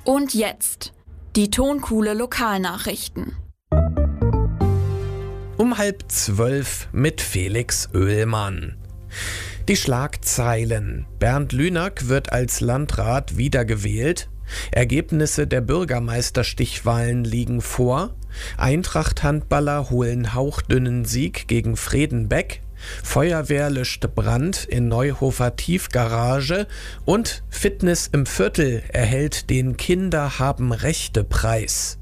Und jetzt die Tonkuhle Lokalnachrichten. Um 11:30 mit Felix Oehlmann. Die Schlagzeilen. Bernd Lünack wird als Landrat wiedergewählt. Ergebnisse der Bürgermeisterstichwahlen liegen vor. Eintracht-Handballer holen hauchdünnen Sieg gegen Fredenbeck. Feuerwehr löscht Brand in Neuhofer Tiefgarage und Fitness im Viertel erhält den Kinder haben Rechte Preis.